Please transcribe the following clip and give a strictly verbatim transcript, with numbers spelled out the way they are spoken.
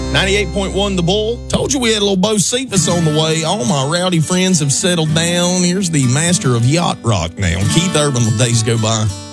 ninety-eight point one The Bull. Told you we had a little Bo Cephas on the way. All my rowdy friends have settled down. Here's the master of yacht rock now. Keith Urban, let days go by.